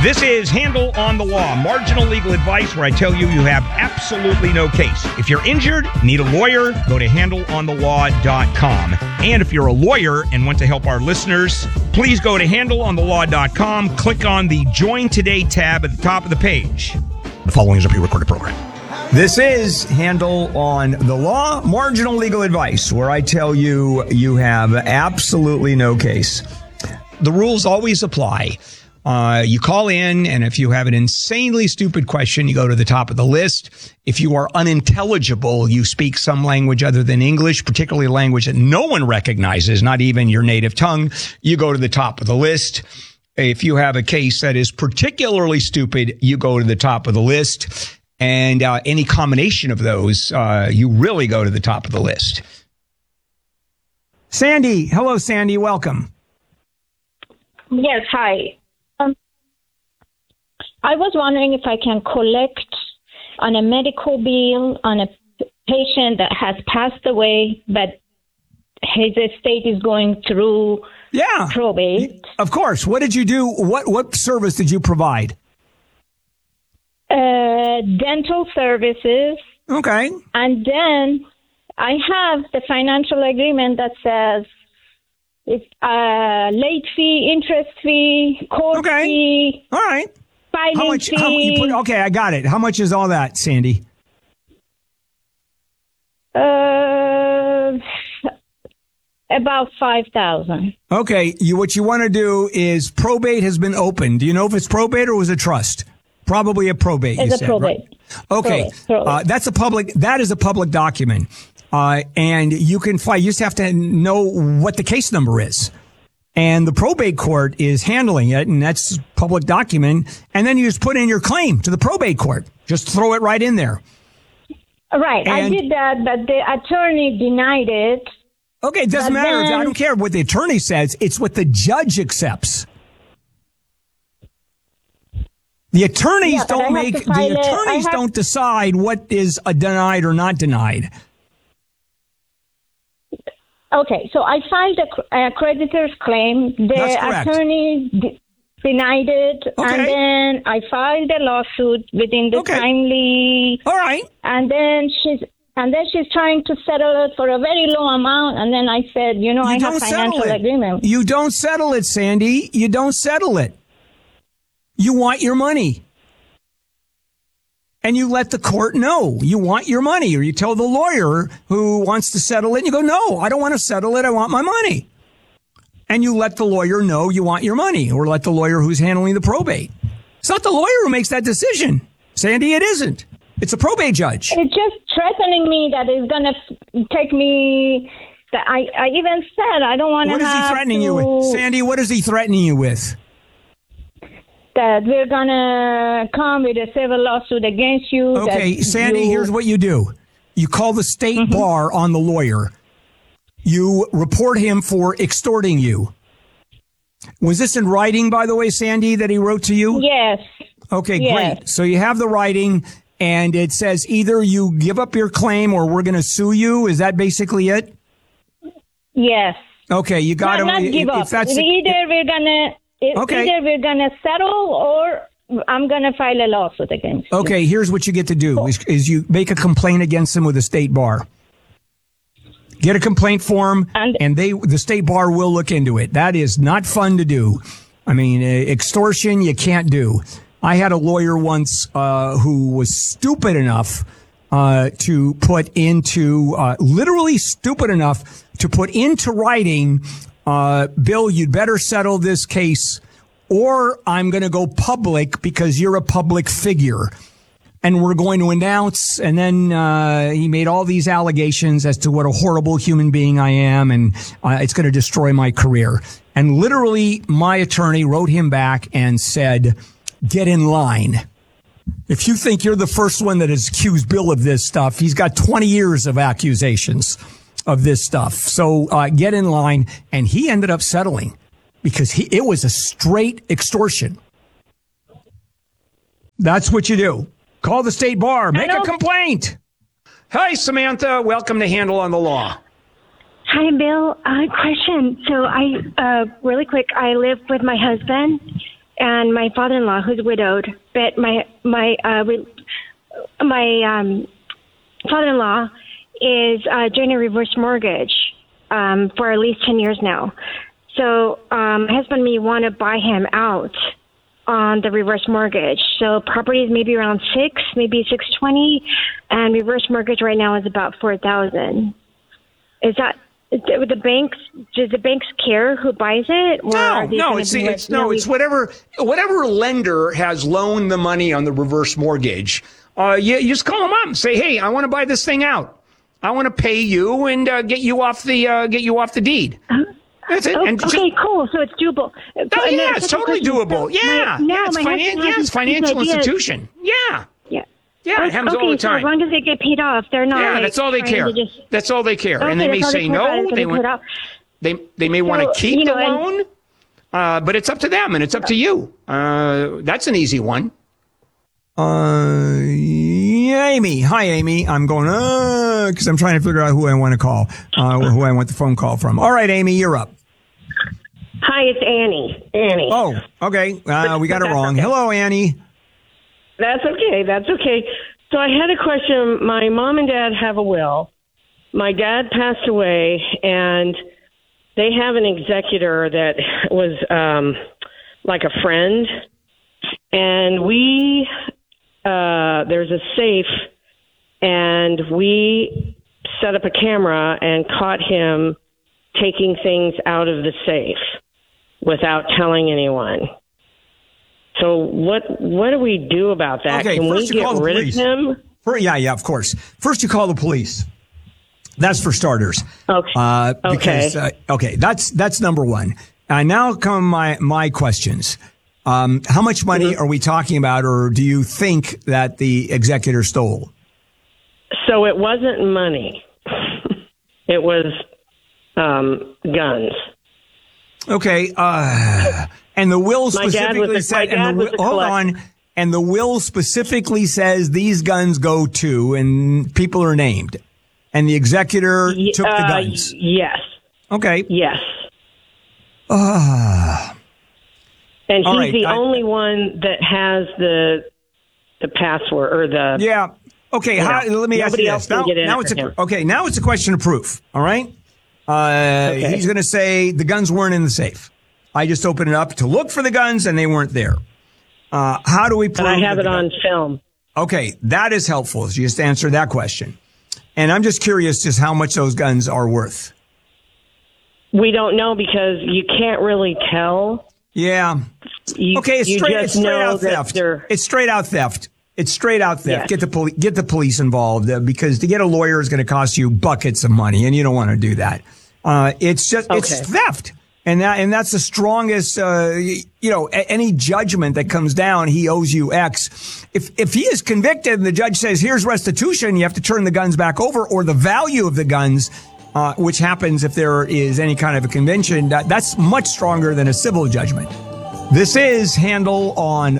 This is Handle on the Law, marginal legal advice where I tell you have absolutely no case. If you're injured, need a lawyer, go to handleonthelaw.com. And if you're a lawyer and want to help our listeners, please go to handleonthelaw.com, click on the Join Today tab at the top of the page. The following is a pre-recorded program. This is Handle on the Law, marginal legal advice where I tell you have absolutely no case. The rules always apply. You call in, and if you have an insanely stupid question, you go to the top of the list. If you are unintelligible, you speak some language other than English, particularly a language that no one recognizes, not even your native tongue, you go to the top of the list. If you have a case that is particularly stupid, you go to the top of the list. And any combination of those, you really go to the top of the list. Sandy. Hello, Sandy. Welcome. Yes, hi. I was wondering if I can collect on a medical bill on a patient that has passed away, but his estate is going through probate. Of course. What did you do? What service did you provide? Dental services. Okay. And then I have the financial agreement that says it's late fee, interest fee, court fee. All right. Filing fee. Okay, I got it. How much is all that, Sandy? About $5,000. Okay. What you want to do is probate has been opened. Do you know if it's probate or was it trust? Probably a probate. It's a probate. Right? Okay. Probate. That is a public document. And you can file. You just have to know what the case number is. And the probate court is handling it, and that's a public document. And then you just put in your claim to the probate court. Just throw it right in there. Right. I did that, but the attorney denied it. Okay, it doesn't matter. I don't care what the attorney says. It's what the judge accepts. The attorneys don't decide what is denied or not denied. Okay, so I filed a creditor's claim. The attorney denied it, and then I filed a lawsuit within the timely. All right. And then she's trying to settle it for a very low amount, and then I said, I have financial agreement. You don't settle it, Sandy. You don't settle it. You want your money. And you let the court know you want your money, or you tell the lawyer who wants to settle it, and you go, no, I don't want to settle it. I want my money. And you let the lawyer know you want your money, or let the lawyer who's handling the probate. It's not the lawyer who makes that decision. Sandy, it isn't. It's a probate judge. It's just threatening me that it's going to take me. I even said I don't want to have. What is he threatening you with? Sandy, what is he threatening you with? That we're going to come with a civil lawsuit against you. Okay, Sandy, here's what you do. You call the state bar on the lawyer. You report him for extorting you. Was this in writing, by the way, Sandy, that he wrote to you? Yes. Okay, great. So you have the writing, and it says either you give up your claim or we're going to sue you. Is that basically it? Yes. Okay, you got to... Not give up. Either we're going to settle or I'm going to file a lawsuit against you. Okay, here's what you get to do is you make a complaint against them with the state bar. Get a complaint form, and the state bar will look into it. That is not fun to do. I mean, extortion, you can't do. I had a lawyer once who was stupid enough to put into, literally stupid enough to put into writing, Bill, you'd better settle this case or I'm going to go public because you're a public figure. And we're going to announce, and then he made all these allegations as to what a horrible human being I am, and it's going to destroy my career. And literally, my attorney wrote him back and said, get in line. If you think you're the first one that has accused Bill of this stuff, he's got 20 years of accusations of this stuff. So get in line. And he ended up settling because it was a straight extortion. That's what you do. Call the state bar. Make a complaint. Hi, Samantha. Welcome to Handle on the Law. Hi, Bill. Question. So really quick, I live with my husband, and my father-in-law, who's widowed, but my father-in-law is doing a reverse mortgage for at least 10 years now. So my husband and me want to buy him out on the reverse mortgage. So property is maybe around 6, maybe 620, and reverse mortgage right now is about 4,000. Is that the banks? Does the banks care who buys it? Or It's whatever lender has loaned the money on the reverse mortgage. You just call them up and say, "Hey, I want to buy this thing out. I want to pay you and get you off the deed." That's it. Okay, cool. So it's doable. Oh, yeah, it's totally doable. It's financial institution. Yeah. Yeah, it happens all the time. So as long as they get paid off, they're not. Yeah, that's all they care. That's all they care. And they may say no. They may want to keep the loan, but it's up to them and it's up to you. That's an easy one. Amy. Hi, Amy. I'm going, because I'm trying to figure out who I want to call, who I want the phone call from. All right, Amy, you're up. Hi, it's Annie. Oh, okay. We got it wrong. Okay. Hello, Annie. That's okay. So I had a question. My mom and dad have a will. My dad passed away, and they have an executor that was like a friend. And there's a safe, and we set up a camera and caught him taking things out of the safe without telling anyone. So what do we do about that? Okay, can we get rid of him? Yeah, of course. First, you call the police. That's for starters. Okay. Because, that's number one. Now come my questions. How much money are we talking about, or do you think that the executor stole? So it wasn't money. It was guns. Okay. And the will specifically said, and the will specifically says these guns go to, and people are named, and the executor took the guns. Yes. Okay. Yes. And he's the only one that has the password or the. Yeah. Okay. Let me ask you this. Now it's a question of proof. All right. He's going to say the guns weren't in the safe. I just opened it up to look for the guns and they weren't there. How do we prove? And I have it on film. Okay. That is helpful. So you just answer that question. And I'm just curious just how much those guns are worth. We don't know because you can't really tell. Yeah. It's straight out theft. It's straight out theft. It's straight out theft. Yes. Get the police involved because to get a lawyer is going to cost you buckets of money, and you don't want to do that. It's theft, and that's the strongest. Any judgment that comes down, he owes you X. If he is convicted and the judge says here's restitution, you have to turn the guns back over, or the value of the guns. Which happens if there is any kind of a convention, that's much stronger than a civil judgment. This is Handel on